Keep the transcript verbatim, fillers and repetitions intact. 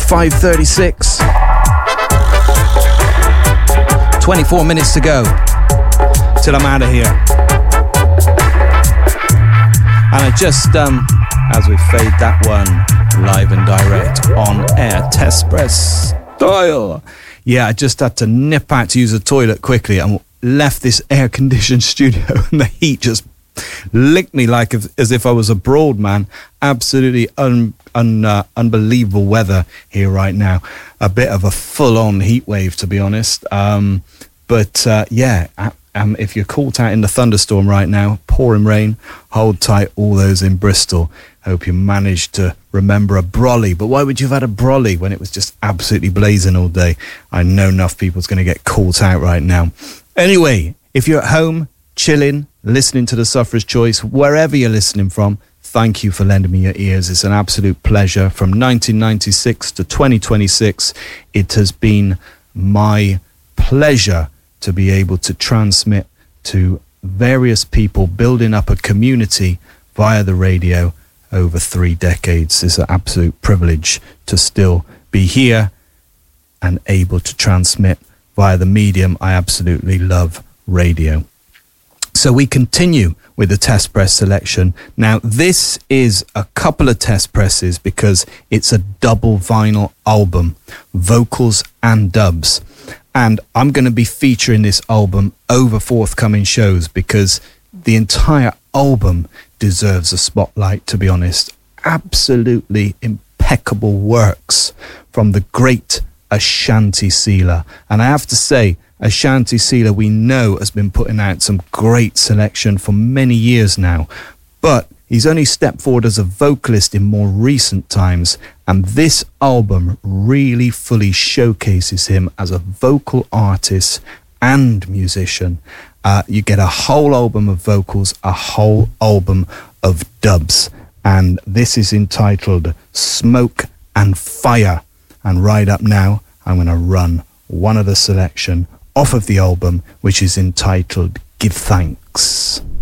five thirty-six. twenty-four minutes to go till I'm out of here. And I just, um, as we fade that one live and direct on air, test press style. Yeah, I just had to nip out to use the toilet quickly and left this air-conditioned studio and the heat just licked me like if, as if I was abroad, man. Absolutely un, un, uh, unbelievable weather here right now. A bit of a full-on heat wave, to be honest. Um, but uh, yeah, um, if you're caught out in the thunderstorm right now, pouring rain, hold tight, all those in Bristol. Hope you managed to remember a brolly. But why would you have had a brolly when it was just absolutely blazing all day? I know enough people's going to get caught out right now. Anyway, if you're at home, chilling, listening to The Sufferer's Choice, wherever you're listening from, thank you for lending me your ears. It's an absolute pleasure. From nineteen ninety-six to twenty twenty-six, it has been my pleasure to be able to transmit to various people, building up a community via the radio over three decades. It's an absolute privilege to still be here and able to transmit via the medium. I absolutely love radio. So we continue with the test press selection. Now, this is a couple of test presses because it's a double vinyl album, vocals and dubs. And I'm going to be featuring this album over forthcoming shows because the entire album deserves a spotlight, to be honest. Absolutely impeccable works from the great Ashanti Sealer. And I have to say, Ashanti Sealer, we know, has been putting out some great selection for many years now, but he's only stepped forward as a vocalist in more recent times, and this album really fully showcases him as a vocal artist and musician. Uh, you get a whole album of vocals, a whole album of dubs, and this is entitled Smoke and Fire. And right up now, I'm going to run one of the selection off of the album, which is entitled Give Thanks.